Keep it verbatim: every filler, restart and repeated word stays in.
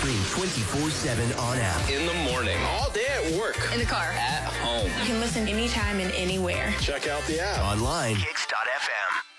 Stream twenty-four seven on app. In the morning, all day at work, in the car, at home. You can listen anytime and anywhere. Check out the app. Online. Kicks dot f m.